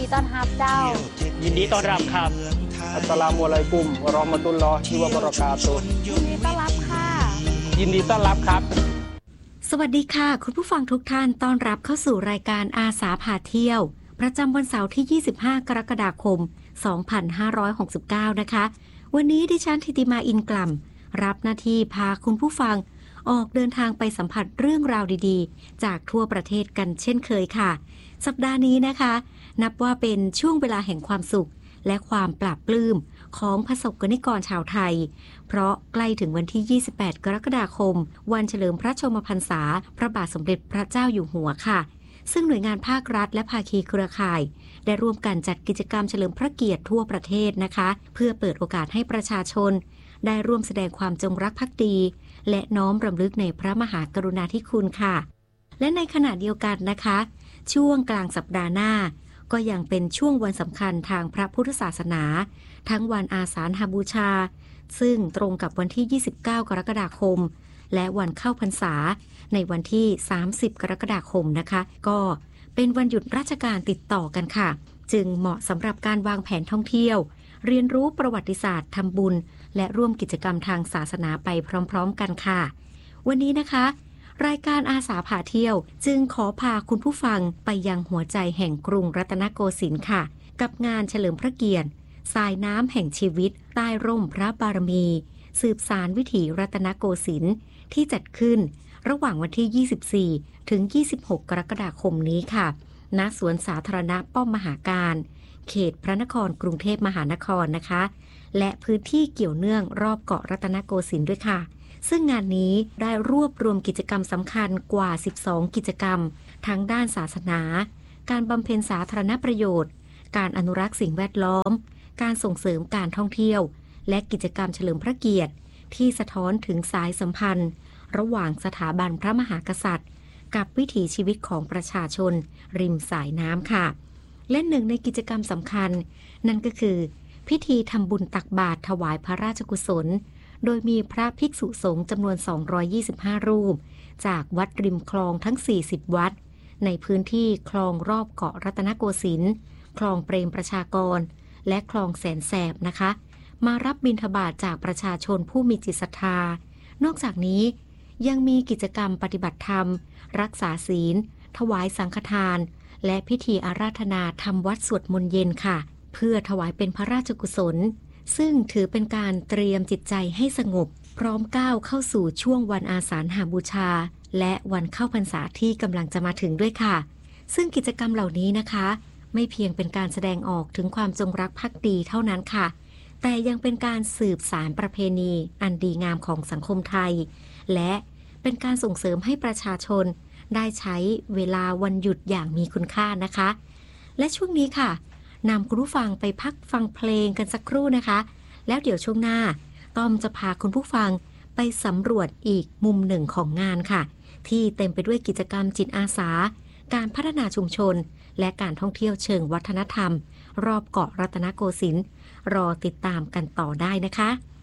ต้อนรับเจ้ายินดีต้อนรับครับอัสสลามุอะลัยกุมวะเราะห์มะตุลลอฮิวะบะเราะกาตุฮ์ยินดีต้อนรับค่ะยินดีต้อนรับครับสวัสดีค่ะคุณผู้ฟังทุกท่านต้อนรับเข้าสู่รายการอาสาพาเที่ยวประจำวันเสาร์ที่25กรกฎาคม2569นะคะวันนี้ดิฉันธิติมาอินกล่ำรับหน้าที่พาคุณผู้ฟังออกเดินทางไปสัมผัสเรื่องราวดีๆจากทั่วประเทศกันเช่นเคยค่ะสัปดาห์นี้นะคะนับว่าเป็นช่วงเวลาแห่งความสุขและความปลาบปลื้มของประสบกนิกรชาวไทยเพราะใกล้ถึงวันที่28กรกฎาคมวันเฉลิมพระชนมพรรษาพระบาทสมเด็จพระเจ้าอยู่หัวค่ะซึ่งหน่วยงานภาครัฐและภาคีเครือข่ายได้ร่วมกันจัดกิจกรรมเฉลิมพระเกียรติทั่วประเทศนะคะเพื่อเปิดโอกาสให้ประชาชนได้ร่วมแสดงความจงรักภักดีและน้อมรำลึกในพระมหากรุณาธิคุณค่ะและในขณะเดียวกันนะคะช่วงกลางสัปดาห์หน้าก็ยังเป็นช่วงวันสำคัญทางพระพุทธศาสนาทั้งวันอาสาฬหบูชาซึ่งตรงกับวันที่29กรกฎาคมและวันเข้าพรรษาในวันที่30กรกฎาคมนะคะก็เป็นวันหยุดราชการติดต่อกันค่ะจึงเหมาะสำหรับการวางแผนท่องเที่ยวเรียนรู้ประวัติศาสตร์ทำบุญและร่วมกิจกรรมทางศาสนาไปพร้อมๆกันค่ะวันนี้นะคะรายการอาสาพาเที่ยวจึงขอพาคุณผู้ฟังไปยังหัวใจแห่งกรุงรัตนโกสินทร์ค่ะกับงานเฉลิมพระเกียรติสายน้ำแห่งชีวิตใต้ร่มพระบารมีสืบสานวิถีรัตนโกสินทร์ที่จัดขึ้นระหว่างวันที่24ถึง26กรกฎาคมนี้ค่ะณสวนสาธารณะป้อมมหาการเขตพระนครกรุงเทพมหานครนะคะและพื้นที่เกี่ยวเนื่องรอบเกาะรัตนโกสินทร์ด้วยค่ะซึ่งงานนี้ได้รวบรวมกิจกรรมสำคัญกว่า12กิจกรรมทั้งด้านศาสนาการบำเพ็ญสาธารณประโยชน์การอนุรักษ์สิ่งแวดล้อมการส่งเสริมการท่องเที่ยวและกิจกรรมเฉลิมพระเกียรติที่สะท้อนถึงสายสัมพันธ์ระหว่างสถาบันพระมหากษัตริย์กับวิถีชีวิตของประชาชนริมสายน้ำค่ะและหนึ่งในกิจกรรมสำคัญนั่นก็คือพิธีทำบุญตักบาตรถวายพระราชกุศลโดยมีพระภิกษุสงฆ์จำนวน225รูปจากวัดริมคลองทั้ง40วัดในพื้นที่คลองรอบเกาะรัตนโกสินทร์คลองเปรมประชากรและคลองแสนแสบนะคะมารับบิณฑบาตจากประชาชนผู้มีจิตศรัทธานอกจากนี้ยังมีกิจกรรมปฏิบัติธรรมรักษาศีลถวายสังฆทานและพิธีอาราธนาทำวัดสวดมนต์เย็นค่ะเพื่อถวายเป็นพระราชกุศลซึ่งถือเป็นการเตรียมจิตใจให้สงบพร้อมก้าวเข้าสู่ช่วงวันอาสาฬหบูชาและวันเข้าพรรษาที่กำลังจะมาถึงด้วยค่ะซึ่งกิจกรรมเหล่านี้นะคะไม่เพียงเป็นการแสดงออกถึงความจงรักภักดีเท่านั้นค่ะแต่ยังเป็นการสืบสานประเพณีอันดีงามของสังคมไทยและเป็นการส่งเสริมให้ประชาชนได้ใช้เวลาวันหยุดอย่างมีคุณค่านะคะและช่วงนี้ค่ะนำคุณผู้ฟังไปพักฟังเพลงกันสักครู่นะคะแล้วเดี๋ยวช่วงหน้าต้อมจะพาคุณผู้ฟังไปสำรวจอีกมุมหนึ่งของงานค่ะที่เต็มไปด้วยกิจกรรมจิตอาสาการพัฒนาชุมชนและการท่องเที่ยวเชิงวัฒนธรรมรอบเกาะรัตนโกสินทร์รอติดตามกันต่อได้นะคะ